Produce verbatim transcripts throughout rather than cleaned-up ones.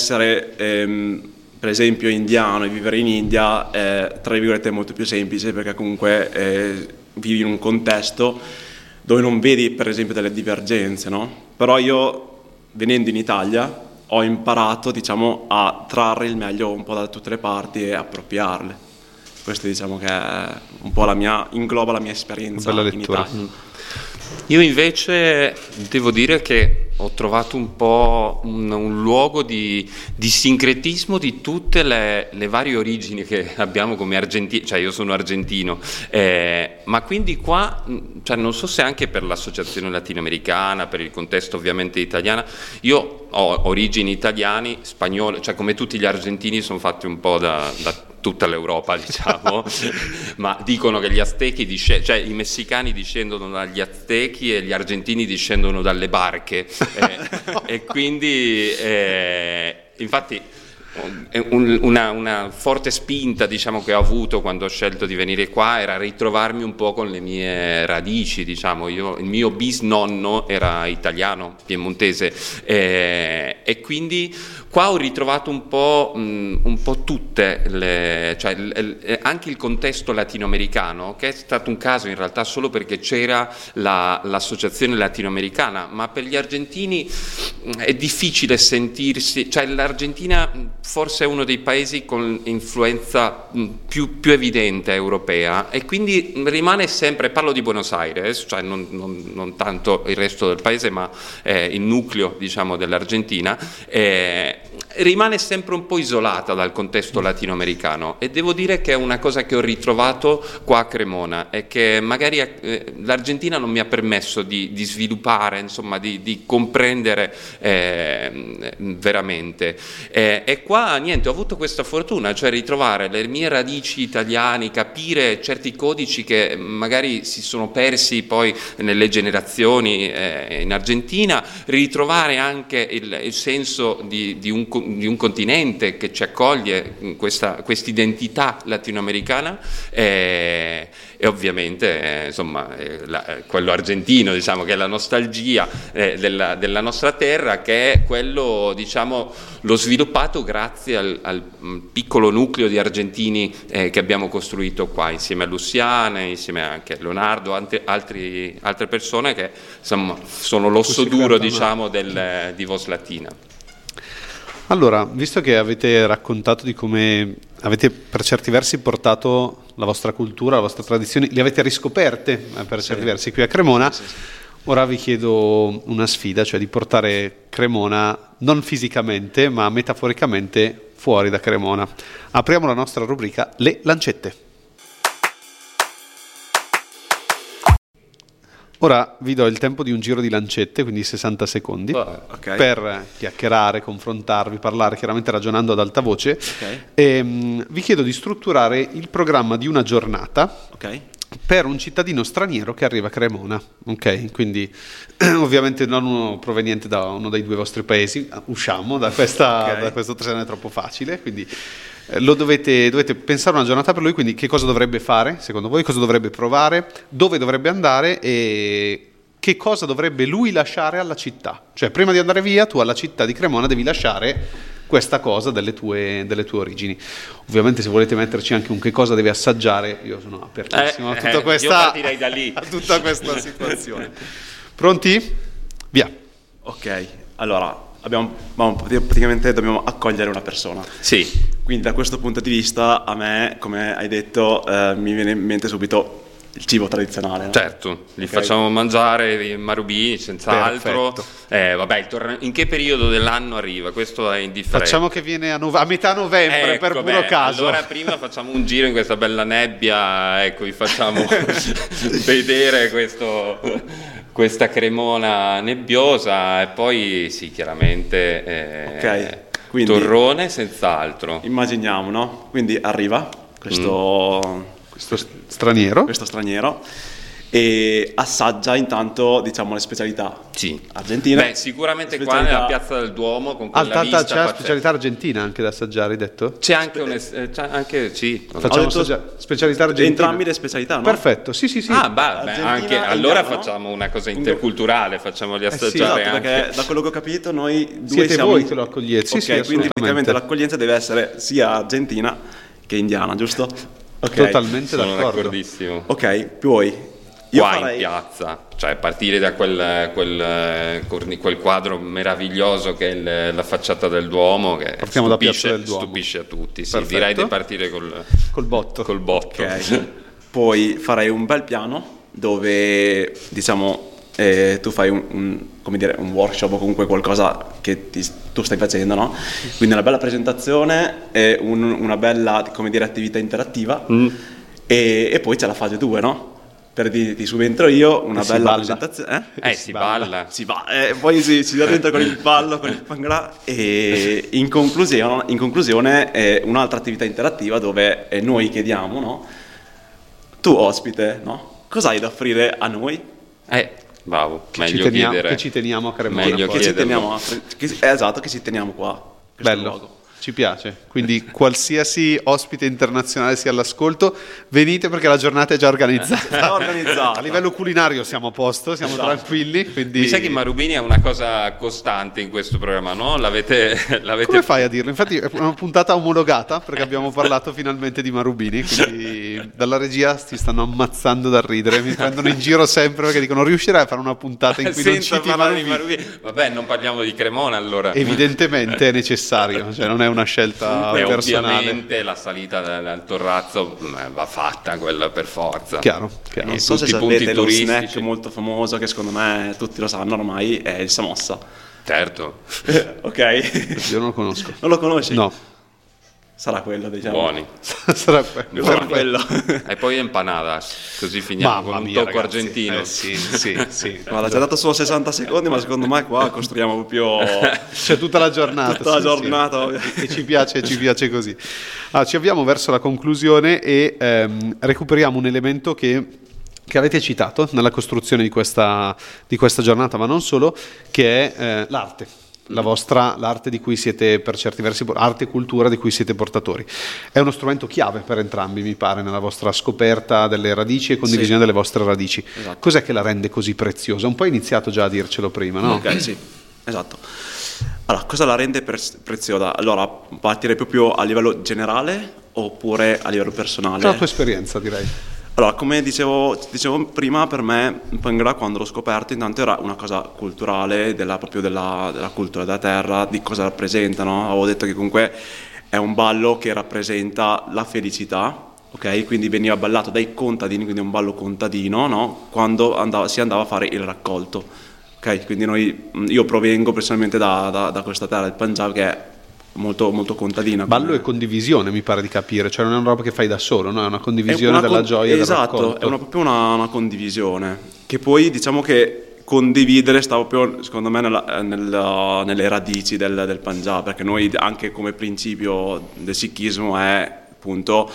essere ehm, per esempio indiano e vivere in India è tra virgolette molto più semplice, perché comunque eh, vivi in un contesto dove non vedi per esempio delle divergenze, no? Però io venendo in Italia ho imparato, diciamo, a trarre il meglio un po' da tutte le parti e appropriarle. Questo diciamo che è un po' la mia, ingloba la mia esperienza bella in lettura. Italia. Io invece devo dire che ho trovato un po' un, un luogo di, di sincretismo di tutte le, le varie origini che abbiamo come argentini, cioè io sono argentino, eh, ma quindi qua, cioè non so se anche per l'associazione latinoamericana, per il contesto ovviamente italiano, io ho origini italiane, spagnole, cioè come tutti gli argentini sono fatti un po' da, da tutta l'Europa, diciamo, ma dicono che gli aztechi, disce- cioè i messicani discendono dagli aztechi e gli argentini discendono dalle barche, eh, e quindi eh, infatti un, una, una forte spinta, diciamo, che ho avuto quando ho scelto di venire qua era ritrovarmi un po' con le mie radici, diciamo. Io, il mio bisnonno era italiano, piemontese, eh, e quindi qua ho ritrovato un po', mh, un po' tutte le, cioè l, l, anche il contesto latinoamericano, che è stato un caso in realtà solo perché c'era la, l'associazione latinoamericana, ma per gli argentini mh, è difficile sentirsi, cioè l'Argentina forse è uno dei paesi con influenza più, più evidente europea, e quindi rimane sempre, parlo di Buenos Aires, cioè non, non, non tanto il resto del paese, ma eh, il nucleo, diciamo, dell'Argentina, eh, rimane sempre un po' isolata dal contesto latinoamericano, e devo dire che è una cosa che ho ritrovato qua a Cremona, e che magari eh, l'Argentina non mi ha permesso di, di sviluppare, insomma, di, di comprendere eh, veramente. Eh, e qua niente, ho avuto questa fortuna, cioè ritrovare le mie radici italiane, capire certi codici che magari si sono persi poi nelle generazioni eh, in Argentina, ritrovare anche il, il senso di, di, un, di un continente che ci accoglie, questa identità latinoamericana, eh, e ovviamente eh, insomma eh, la, eh, quello argentino, diciamo, che è la nostalgia eh, della, della nostra terra, che è quello, diciamo, l'ho sviluppato grazie al, al piccolo nucleo di argentini eh, che abbiamo costruito qua, insieme a Luciane, insieme anche a Leonardo, ante, altri, altre persone che insomma sono l'osso duro, diciamo, del, di Voz Latina. Allora, visto che avete raccontato di come avete per certi versi portato la vostra cultura, la vostra tradizione, le avete riscoperte eh, per certi sì. versi qui a Cremona, sì, sì. Ora vi chiedo una sfida, cioè di portare Cremona non fisicamente ma metaforicamente fuori da Cremona. Apriamo la nostra rubrica Le Lancette. Ora vi do il tempo di un giro di lancette, quindi sessanta secondi, oh, okay. per chiacchierare, confrontarvi, parlare, chiaramente ragionando ad alta voce. Okay. E, um, vi chiedo di strutturare il programma di una giornata okay. per un cittadino straniero che arriva a Cremona. Ok, quindi ovviamente non uno proveniente da uno dei due vostri paesi, usciamo da, questa, okay. da questo treno, è troppo facile, quindi lo dovete, dovete pensare una giornata per lui, quindi che cosa dovrebbe fare secondo voi, cosa dovrebbe provare, dove dovrebbe andare e che cosa dovrebbe lui lasciare alla città. Cioè prima di andare via tu alla città di Cremona devi lasciare questa cosa delle tue, delle tue origini. Ovviamente se volete metterci anche un che cosa deve assaggiare, io sono apertissimo eh, a, tutta eh, questa, io partirei da lì. a tutta questa situazione. Pronti? Via. Ok, allora abbiamo, praticamente dobbiamo accogliere una persona. Sì. Quindi da questo punto di vista a me, come hai detto, eh, mi viene in mente subito il cibo tradizionale, no? Certo, li okay. facciamo mangiare i marubini senz'altro. Eh, vabbè, il torne- in che periodo dell'anno arriva? Questo è indifferente. Facciamo che viene a, nove- a metà novembre, ecco, per puro beh, caso. Allora prima facciamo un giro in questa bella nebbia, ecco, vi facciamo vedere questo, questa Cremona nebbiosa, e poi sì, chiaramente eh, okay. Quindi, torrone senz'altro. Immaginiamo, no? Quindi arriva questo... Mm. Questo straniero. Questo straniero e assaggia intanto, diciamo, le specialità sì. argentine. Beh, sicuramente specialità... qua nella Piazza del Duomo con quella Alta, vista c'è la pazzesca. specialità argentina anche da assaggiare, hai detto? C'è anche, un, es- c'è anche sì. Facciamo detto assaggiare specialità argentina. Entrambi le specialità, no? Perfetto, sì sì sì. Ah, beh, beh, Argentina anche e allora Indiana, no? facciamo una cosa interculturale, facciamoli sì, assaggiare Esatto, anche. perché da quello che ho capito noi due Siete siamo... voi che lo accogliete. Sì, ok, sì, quindi assolutamente. praticamente l'accoglienza deve essere sia argentina che indiana, giusto? Ok. Totalmente Sono d'accordo. d'accordissimo. Ok, poi io Qua farei... in piazza, cioè partire da quel, quel, corni- quel quadro meraviglioso che è il- la facciata del Duomo, che Partiamo da stupisce, Piazza del Duomo. stupisce a tutti. Sì, Perfetto. direi di partire col, Col botto. col botto. Ok, poi farei un bel piano dove, diciamo, eh, tu fai un, un, come dire, un workshop o comunque qualcosa che ti- tu stai facendo, no? Quindi una bella presentazione e un- una bella, come dire, attività interattiva Mm. e, e poi c'è la fase due, no? Per dire, ti subentro io, una E si bella balla. presentazione. Eh? Eh, si balla. Si va, eh, poi si, si dentro con il ballo, con il pangra e in conclusione, in conclusione è un'altra attività interattiva dove eh, noi chiediamo, no? Tu ospite, no? Cosa hai da offrire a noi? Eh, bravo, Che ci, meglio teniamo, chiedere. che ci teniamo a Cremona. Meglio poi. Che ci chiederlo. teniamo a, che, eh, esatto, che ci teniamo qua. questo Bello, luogo. ci piace. Quindi qualsiasi ospite internazionale sia all'ascolto, venite perché la giornata è già organizzata. È organizzata. A livello culinario siamo a posto, siamo Esatto. tranquilli. Quindi... Mi sa che Marubini è una cosa costante in questo programma, no? L'avete, l'avete... Come fai a dirlo? Infatti è una puntata omologata perché abbiamo parlato finalmente di Marubini, quindi dalla regia si stanno ammazzando dal ridere, mi prendono in giro sempre perché dicono riuscirai a fare una puntata in cui non Senza citi parlare di Marubini. Marubini. Vabbè, non parliamo di Cremona allora. Evidentemente è necessario, cioè non è una scelta E personale. ovviamente la salita del, del Torrazzo eh, va fatta quella per forza. Chiaro, chiaro. Non so se tutti i punti sapete lo snack turistici. molto famoso che secondo me tutti lo sanno ormai è il samossa. Certo, Ok? Io non lo conosco. Non lo conosci? No, Sarà quello, diciamo. buoni. sarà quello. Sarà quello. E poi empanadas, così finiamo Mamma con un mia, tocco ragazzi. argentino. Eh, sì, sì, sì. Guarda, ci ha dato solo sessanta secondi, ma secondo me qua costruiamo proprio C'è tutta la giornata. tutta la sì, giornata. sì. E ci piace, ci piace così. Allora, ci avviamo verso la conclusione e ehm, recuperiamo un elemento che, che avete citato nella costruzione di questa, di questa giornata, ma non solo, che è eh, l'arte. La vostra, l'arte di cui siete per certi versi, arte e cultura di cui siete portatori. È uno strumento chiave per entrambi, mi pare, nella vostra scoperta delle radici e condivisione Sì. delle vostre radici. Esatto. Cos'è che la rende così preziosa? Un po' hai iniziato già a dircelo prima, no? Ok, sì, esatto. Allora, cosa la rende pre- preziosa? Allora, partirei proprio a livello generale oppure a livello personale? La tua esperienza, direi. Allora, come dicevo, dicevo prima, per me Pangra, quando l'ho scoperto, intanto era una cosa culturale, della, proprio della, della cultura della terra, di cosa rappresenta, no? Avevo detto che comunque è un ballo che rappresenta la felicità, ok? Quindi veniva ballato dai contadini, quindi è un ballo contadino, no? Quando andava, si andava a fare il raccolto, ok? Quindi noi, io provengo personalmente da, da, da questa terra, del Punjab, che è molto, molto contadina. Ballo come- e condivisione, mi pare di capire, cioè non è una roba che fai da solo, no? È una È condivisione una della con- gioia del esatto, raccolto. è una, proprio una, una condivisione che poi diciamo che condividere sta proprio secondo me nella- nella- nelle radici del, del Punjab, perché noi anche come principio del sikhismo è appunto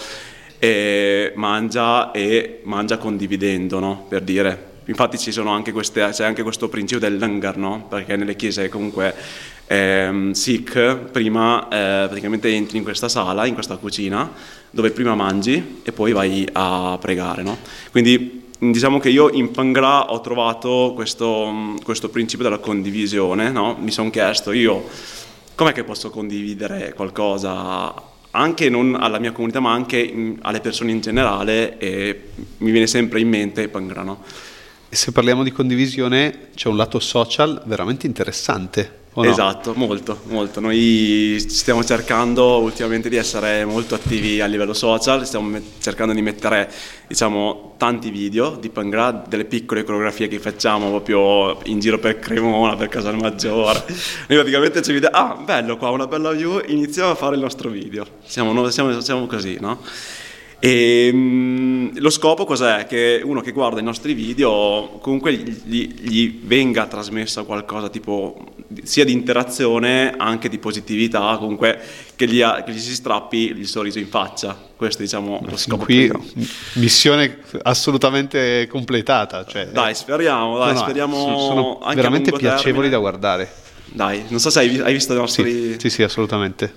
eh, mangia e mangia condividendo, no? Per dire, infatti ci sono anche queste, c'è anche questo principio del langar, no? Perché nelle chiese comunque ehm, Sikh prima eh, praticamente entri in questa sala, in questa cucina dove prima mangi e poi vai a pregare, no? Quindi diciamo che io in Pangra ho trovato questo, questo principio della condivisione, no? Mi sono chiesto io com'è che posso condividere qualcosa anche non alla mia comunità ma anche in- alle persone in generale, e mi viene sempre in mente Pangra, no? E se parliamo di condivisione, c'è un lato social veramente interessante, o no? Esatto, molto, molto. Noi stiamo cercando ultimamente di essere molto attivi a livello social, stiamo met- cercando di mettere, diciamo, tanti video di Pangra, delle piccole coreografie che facciamo proprio in giro per Cremona, per Casalmaggiore. Noi praticamente ci vediamo, ah, bello qua, una bella view, iniziamo a fare il nostro video. Siamo, noi- siamo, siamo così, no? E mh, lo scopo cos'è? Che uno che guarda i nostri video comunque gli, gli venga trasmessa qualcosa tipo sia di interazione, anche di positività, comunque che gli, ha, che gli si strappi il sorriso in faccia. Questo, diciamo, lo scopo. Qui missione assolutamente completata, cioè, dai, speriamo, dai, no, no, speriamo sono anche veramente a lungo piacevoli termine. da guardare. Dai, non so se hai, hai visto i nostri... Sì, sì, sì, assolutamente.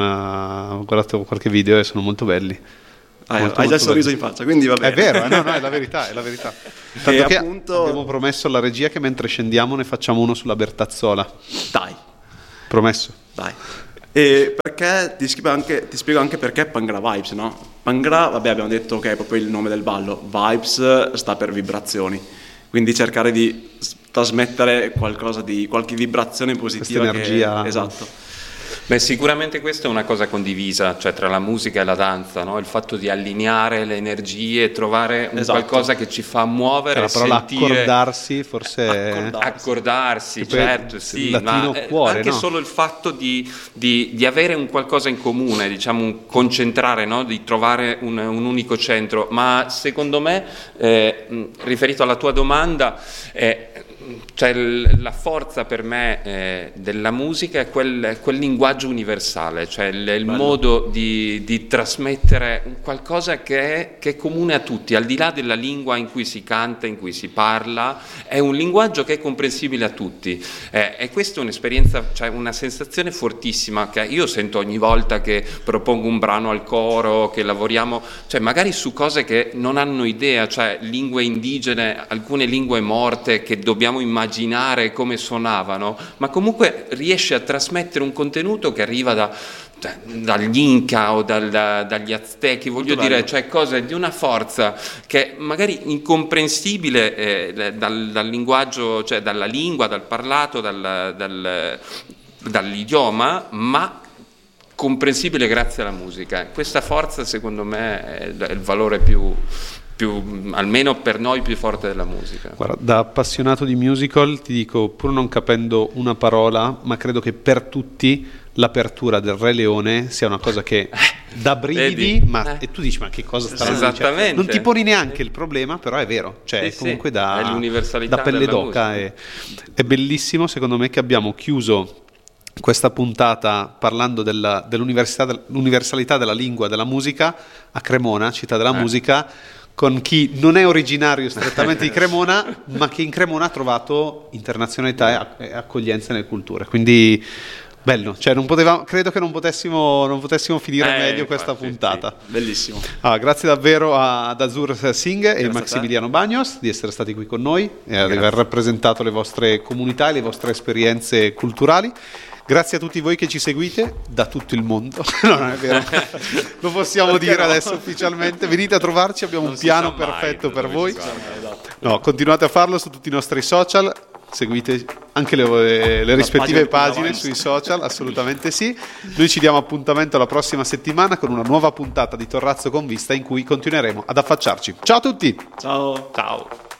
Prima ho guardato qualche video e sono molto belli. Ah, molto, hai già molto il sorriso belli. in faccia, quindi va bene. È vero, eh, no, no, è la verità, è la verità. Tanto che appunto... abbiamo promesso alla regia che mentre scendiamo ne facciamo uno sulla Bertazzola. Dai. Promesso. Dai. E perché ti spiego anche, ti spiego anche perché Pangra Vibes, no? Pangra, vabbè, abbiamo detto che è proprio il nome del ballo. Vibes sta per vibrazioni. Quindi cercare di trasmettere qualcosa di qualche vibrazione positiva. Questa energia. Che, esatto. Beh, sicuramente questa è una cosa condivisa, cioè tra la musica e la danza, no? Il fatto di allineare le energie, trovare un Esatto. qualcosa che ci fa muovere, La parola sentire... accordarsi forse Accordarsi. Accordarsi, Che poi certo, il sì, latino ma eh, cuore, anche no? solo il fatto di, di, di avere un qualcosa in comune, diciamo un concentrare, no? Di trovare un, un unico centro, ma secondo me, eh, riferito alla tua domanda, eh, cioè la forza per me eh, della musica è quel, quel linguaggio universale, cioè il, il modo di, di trasmettere un qualcosa che è, che è comune a tutti, al di là della lingua in cui si canta, in cui si parla, è un linguaggio che è comprensibile a tutti, eh, e questa è un'esperienza, cioè una sensazione fortissima che io sento ogni volta che propongo un brano al coro, che lavoriamo, cioè magari su cose che non hanno idea, cioè lingue indigene, alcune lingue morte che dobbiamo immaginare come suonavano, ma comunque riesce a trasmettere un contenuto che arriva da, da, dagli Inca o dal, dagli Aztechi, voglio Molto dire, bello. cioè cose di una forza che magari incomprensibile eh, dal, dal linguaggio, cioè dalla lingua, dal parlato, dal, dal, dall'idioma, ma comprensibile grazie alla musica. Questa forza secondo me è il valore più, più, almeno per noi, più forte della musica. Guarda, da appassionato di musical ti dico, pur non capendo una parola, ma credo che per tutti l'apertura del Re Leone sia una cosa che dà brividi, Vedi? ma Eh. e tu dici ma che cosa sta Esattamente. Non ti poni neanche il problema, però è vero, cioè Sì, comunque sì, da, è l'universalità da pelle della d'oca. musica. È, è bellissimo secondo me che abbiamo chiuso questa puntata parlando della, dell'universalità della lingua, della musica, a Cremona, città della Eh. musica, con chi non è originario strettamente di Cremona, ma che in Cremona ha trovato internazionalità e accoglienza nelle culture. Quindi bello, cioè non poteva, credo che non potessimo, non potessimo finire Eh, meglio infatti, questa puntata. Sì, bellissimo. Ah, grazie davvero ad Azur Singh e Grazie a Maximiliano Bagnos di essere stati qui con noi e di aver rappresentato le vostre comunità e le vostre esperienze culturali. Grazie a tutti voi che ci seguite da tutto il mondo. No, non è vero, lo possiamo Perché dire no? adesso ufficialmente. Venite a trovarci, abbiamo Non un si piano sa mai perfetto da per dove voi. si va. No, continuate a farlo su tutti i nostri social. Seguite anche le, le rispettive pagina di pagine sui social, assolutamente sì. Noi ci diamo appuntamento la prossima settimana con una nuova puntata di Torrazzo con Vista in cui continueremo ad affacciarci. Ciao a tutti! Ciao. Ciao.